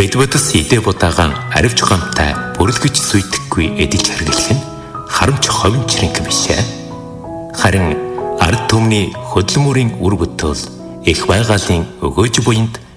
Эдвардс идэ будагаан аривч гомтай бүрлгэж сүйтгэхгүй эдэж хэрглэх нь харамч ховинчринг биш ээ. Харин ард түмний хөдөлмөрийн үр бүтэл их байгалийн өгөөж буйнд